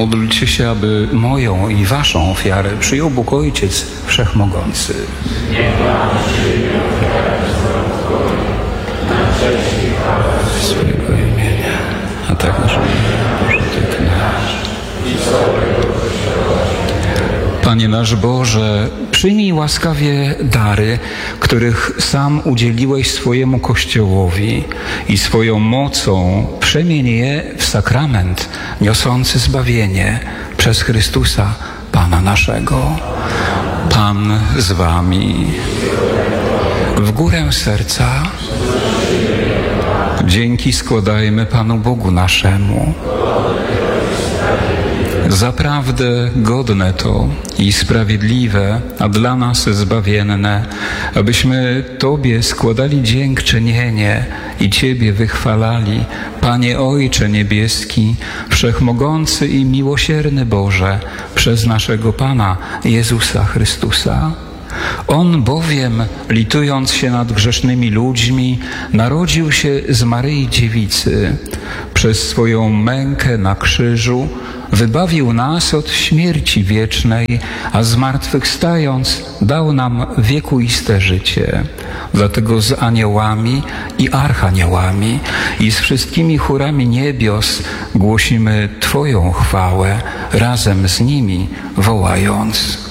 Módlcie się, aby moją i waszą ofiarę przyjął Bóg Ojciec Wszechmogący. Niech Pan przyjmie ofiarę na cześć i chwałę swojego imienia, a także pożytek nasz i całego Kościoła. Panie nasz Boże, przyjmij łaskawie dary, których sam udzieliłeś swojemu Kościołowi i swoją mocą przemień je w sakrament niosący zbawienie przez Chrystusa, Pana naszego. Pan z wami. W górę serca dzięki składajmy Panu Bogu naszemu. Zaprawdę godne to i sprawiedliwe, a dla nas zbawienne, abyśmy Tobie składali dziękczynienie i Ciebie wychwalali, Panie Ojcze Niebieski, Wszechmogący i miłosierny Boże, przez naszego Pana Jezusa Chrystusa. On bowiem, litując się nad grzesznymi ludźmi, narodził się z Maryi Dziewicy. Przez swoją mękę na krzyżu wybawił nas od śmierci wiecznej, a zmartwychwstając dał nam wiekuiste życie. Dlatego z aniołami i archaniołami i z wszystkimi chórami niebios głosimy Twoją chwałę, razem z nimi wołając: